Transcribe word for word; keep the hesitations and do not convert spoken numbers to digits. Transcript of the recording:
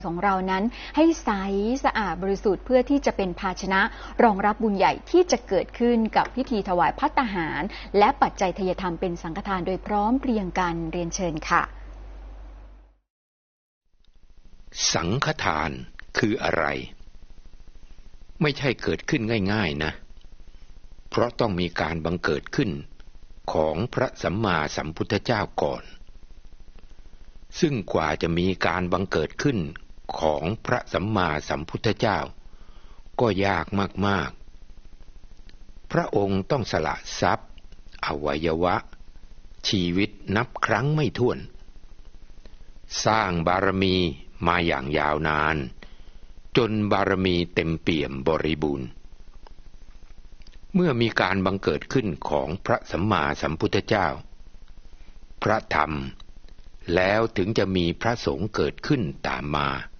ของเรานั้นให้ใสสะอาดบริสุทธิ์เพื่อที่จะเป็นภาชนะรองรับบุญใหญ่ที่จะเกิดขึ้นกับพิธีถวายภัตตาหารและปัจจัยทายธรรมเป็นสังฆทานโดยพร้อมเพรียงกันเรียนเชิญค่ะสังฆทานคืออะไรไม่ใช่เกิดขึ้นง่ายๆนะเพราะต้องมีการบังเกิดขึ้นของพระสัมมาสัมพุทธเจ้าก่อนซึ่งกว่าจะมีการบังเกิดขึ้นของพระสัมมาสัมพุทธเจ้าก็ยากมากๆพระองค์ต้องสละทรัพย์อวัยวะชีวิตนับครั้งไม่ถ้วนสร้างบารมีมาอย่างยาวนานจนบารมีเต็มเปี่ยมบริบูรณ์เมื่อมีการบังเกิดขึ้นของพระสัมมาสัมพุทธเจ้าพระธรรมแล้วถึงจะมีพระสงฆ์เกิดขึ้นตามมา